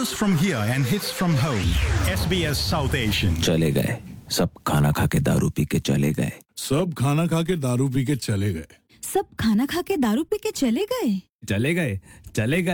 News from here and hits from home. SBS South Asian. चले गए सब खाना खा के दारू पी के चले गए सब खाना खा के दारू पी के चले गए सब खाना खा के दारू पी के चले गए चले गए चले गए